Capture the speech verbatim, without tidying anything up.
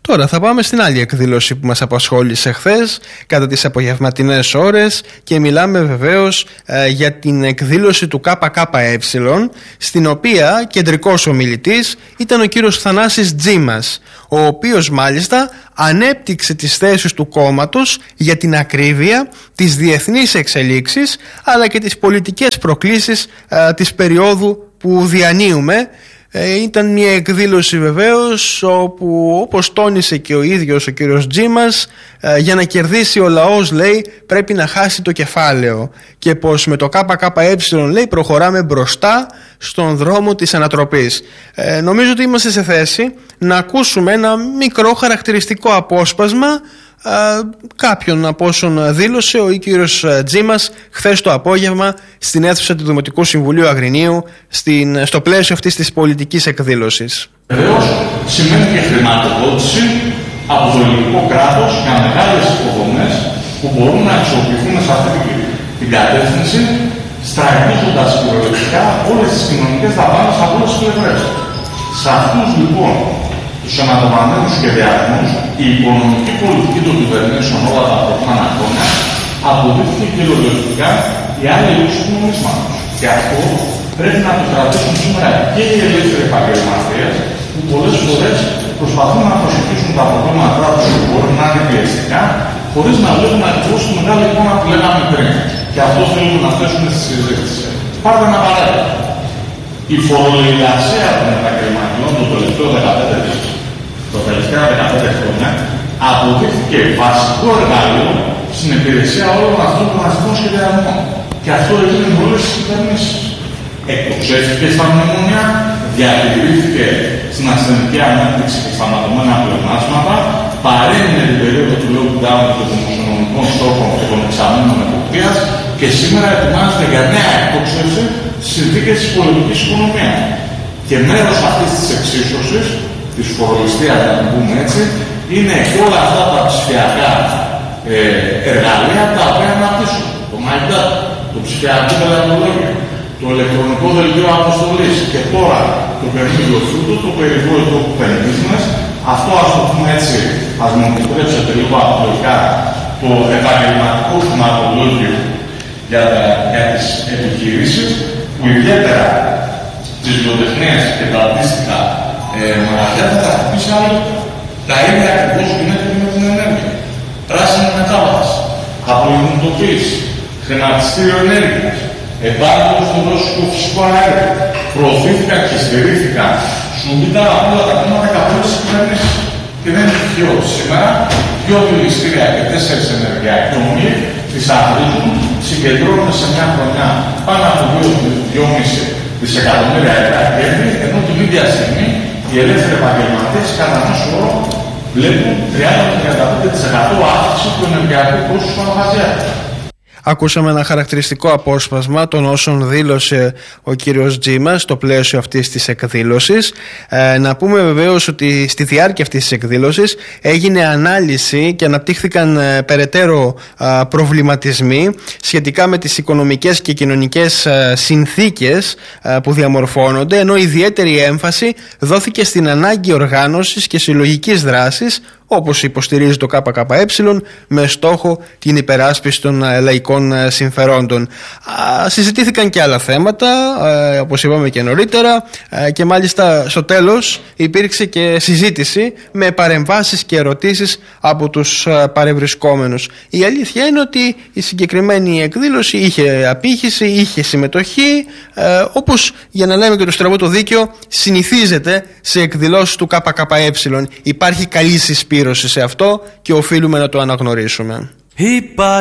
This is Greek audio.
Τώρα θα πάμε στην άλλη εκδήλωση που μας απασχόλησε χθες κατά τις απογευματινές ώρες και μιλάμε βεβαίως ε, για την εκδήλωση του ΚΚΕ, στην οποία κεντρικός ομιλητής ήταν ο κύριος Θανάσης Τζίμας, ο οποίος μάλιστα ανέπτυξε τις θέσεις του κόμματος για την ακρίβεια, τις διεθνείς εξελίξεις αλλά και τις πολιτικές προκλήσεις ε, της περίοδου που διανύουμε. Ε, ήταν μια εκδήλωση βεβαίως όπου, όπως τόνισε και ο ίδιος ο κύριος Τζίμας, ε, για να κερδίσει ο λαός, λέει, πρέπει να χάσει το κεφάλαιο, και πως με το ΚΚΕ, λέει, προχωράμε μπροστά στον δρόμο της ανατροπής. Ε, νομίζω ότι είμαστε σε θέση να ακούσουμε ένα μικρό χαρακτηριστικό απόσπασμα Uh, κάποιον από όσων δήλωσε ο κύριος Τζίμας χθες το απόγευμα στην αίθουσα του Δημοτικού Συμβουλίου Αγρινίου στην, στο πλαίσιο αυτής της πολιτικής εκδήλωσης. Βεβαίως σημαίνει και χρηματοδότηση από το ελληνικό κράτος για μεγάλες υποδομές που μπορούν να αξιοποιηθούν σε αυτή την κατεύθυνση, στραγγίζοντας κυριολεκτικά όλες τις κοινωνικές δαπάνες από όλες τις πλευρές. Σε αυτούς λοιπόν τους αναδομανμένους σχεδιασμούς, η οικονομική πολιτική των κυβερνήσεων όλα τα προηγούμενα χρόνια αποδείχθηκε κυριολεκτικά η άλλη λύση του νομίσματος. Και αυτό πρέπει να το κρατήσουν σήμερα και οι ελεύθεροι επαγγελματίες, που πολλές φορές προσπαθούν να προσεγγίσουν τα προβλήματά τους που μπορεί να είναι πιεστικά, χωρίς να βλέπουν ακριβώς τη μεγάλη εικόνα που λέγαμε πριν. Και αυτό θέλουμε να θέσουμε στη συζήτηση. Πάρτε ένα παράδειγμα. Η φορολογία των επαγγελματιών το τελευταίο δεκαπέντε το τελευταία δεκαπέντε χρόνια αποδείχθηκε βασικό εργαλείο στην υπηρεσία όλων αυτών των αστικών σχεδιασμών. Και αυτό έγινε με όλες τις κυβερνήσεις. Εκτοξεύτηκε στα μνημόνια, διατηρήθηκε στην ασθενική ανάπτυξη και στα ματωμένα πλεονάσματα, παρέμεινε την περίοδο του lockdown και των δημοσιονομικών στόχων και των εξαμήνων εποπτείας και σήμερα ετοιμάζεται για νέα εκτόξευση στις συνθήκες της πολιτικής οικονομίας. Και μέρος αυτής της εξίσωσης, της φορολογιστίας, να το πούμε έτσι, είναι όλα αυτά τα ψηφιακά ε, εργαλεία τα οποία αναπτύσσουν. Το MyData, το ψηφιακό πελατολόγιο, το ηλεκτρονικό δελτίο αποστολής και τώρα το καινούργιο φρούτο, το περιβόητο business. Αυτό, ας το πούμε έτσι, ας μου επιτρέψετε λίγο απλοϊκά, το επαγγελματικό χρηματολόγιο για, για τις επιχειρήσεις, που ιδιαίτερα τις βιοτεχνίες και τα αντίστοιχα ε, μαγαζιά θα τα χτυπήσει άλλο. Τα ίδια ακριβώς γίνεται με την ενέργεια. Πράσινη μετάβαση, απολυμνητοποίηση, χρηματιστήριο ενέργειας, επάρκεια στο ρώσικο φυσικό αέριο. Προωθήθηκαν και στηρίχθηκαν σουμπίτα όλα τα κόμματα καθ' όλες τις κυβερνήσεις. Και δεν είναι τυχαίο. Σήμερα, δύο δηληστήρια και τέσσερις ενεργειακοί ομίλοι θησαυρίζουν, συγκεντρώνονται σε μια χρονιά πάνω από δύο κόμμα πέντε δισεκατομμύρια ευρώ κέρδη, ενώ την ίδια στιγμή οι ελεύθεροι επαγγελματίες κατά μέσο όρο βλέπουν τριάντα με τριάντα πέντε τοις εκατό αύξηση του ενεργειακού κόστους των μαγαζιών. Ακούσαμε ένα χαρακτηριστικό απόσπασμα των όσων δήλωσε ο κύριος Τζίμας στο πλαίσιο αυτής της εκδήλωσης. Ε, να πούμε βεβαίως ότι στη διάρκεια αυτής της εκδήλωσης έγινε ανάλυση και αναπτύχθηκαν ε, περαιτέρω ε, προβληματισμοί σχετικά με τις οικονομικές και κοινωνικές ε, συνθήκες ε, που διαμορφώνονται, ενώ ιδιαίτερη έμφαση δόθηκε στην ανάγκη οργάνωσης και συλλογικής δράσης, όπως υποστηρίζει το ΚΚΕ, με στόχο την υπεράσπιση των λαϊκών συμφερόντων. Συζητήθηκαν και άλλα θέματα, όπως είπαμε και νωρίτερα, και μάλιστα στο τέλος υπήρξε και συζήτηση με παρεμβάσεις και ερωτήσεις από τους παρευρισκόμενους. Η αλήθεια είναι ότι η συγκεκριμένη εκδήλωση είχε απήχηση, είχε συμμετοχή, όπως, για να λέμε και το στραβό το δίκαιο, συνηθίζεται σε εκδηλώσεις του ΚΚΕ. Υπάρχει καλή συσπήρωση σε αυτό και οφείλουμε να το αναγνωρίσουμε.